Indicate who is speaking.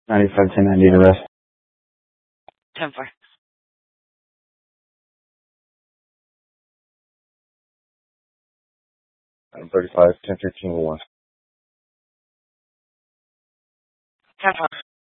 Speaker 1: 95, 10, 90 to rest.
Speaker 2: 10-4.
Speaker 3: 35, 10, 15, 1.
Speaker 2: 10-4.